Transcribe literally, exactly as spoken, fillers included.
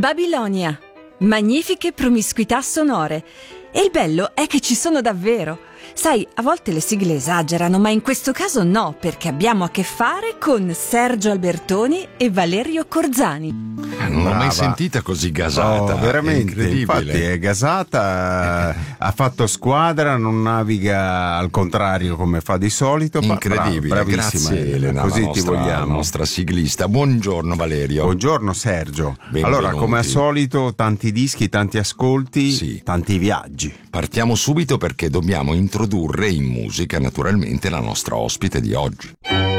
Babilonia. Magnifiche promiscuità sonore. E il bello è che ci sono davvero. Sai, a volte le sigle esagerano, ma in questo caso no, perché abbiamo a che fare con Sergio Albertoni e Valerio Corzani. Ah, non l'ho mai sentita così gasata. No, veramente, è infatti è gasata, ha fatto squadra, non naviga al contrario come fa di solito. Incredibile, Bra- bravissima, grazie Elena, così la nostra, ti vogliamo. la nostra siglista. Buongiorno Valerio. Buongiorno Sergio. Benvenuti. Allora, come al solito, tanti dischi, tanti ascolti, Sì. tanti viaggi. Partiamo subito perché dobbiamo introdurre in musica naturalmente la nostra ospite di oggi.